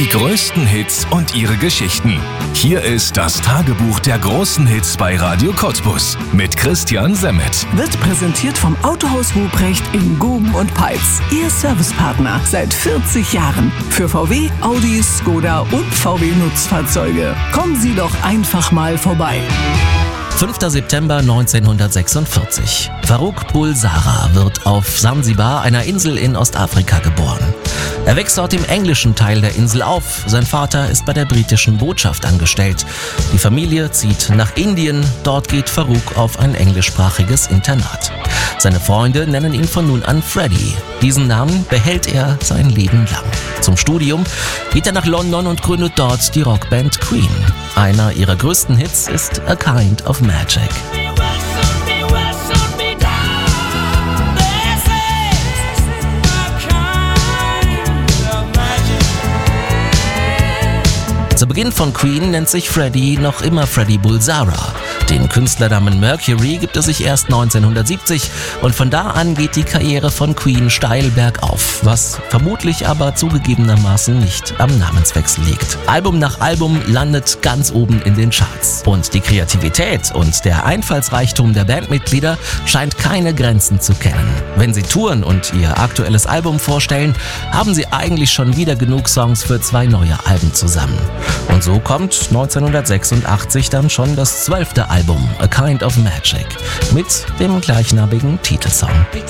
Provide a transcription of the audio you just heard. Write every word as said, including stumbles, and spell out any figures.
Die größten Hits und ihre Geschichten. Hier ist das Tagebuch der großen Hits bei Radio Cottbus mit Christian Semmet. Wird präsentiert vom Autohaus Ruprecht in Guben und Peitz. Ihr Servicepartner seit vierzig Jahren. Für V W, Audi, Skoda und V W-Nutzfahrzeuge. Kommen Sie doch einfach mal vorbei. fünfter September neunzehnhundertsechsundvierzig. Faruk Bulsara wird auf Sansibar, einer Insel in Ostafrika, geboren. Er wächst dort im englischen Teil der Insel auf. Sein Vater ist bei der britischen Botschaft angestellt. Die Familie zieht nach Indien. Dort geht Faruk auf ein englischsprachiges Internat. Seine Freunde nennen ihn von nun an Freddy. Diesen Namen behält er sein Leben lang. Zum Studium geht er nach London und gründet dort die Rockband Queen. Einer ihrer größten Hits ist A Kind of Magic. Zu Beginn von Queen nennt sich Freddy noch immer Freddy Bulsara. Den Künstlernamen Mercury gibt es sich erst neunzehnhundertsiebzig und von da an geht die Karriere von Queen steil bergauf, was vermutlich aber zugegebenermaßen nicht am Namenswechsel liegt. Album nach Album landet ganz oben in den Charts und die Kreativität und der Einfallsreichtum der Bandmitglieder scheint keine Grenzen zu kennen. Wenn sie touren und ihr aktuelles Album vorstellen, haben sie eigentlich schon wieder genug Songs für zwei neue Alben zusammen. Und so kommt neunzehnhundertsechsundachtzig dann schon das zwölfte Album A Kind of Magic mit dem gleichnamigen Titelsong.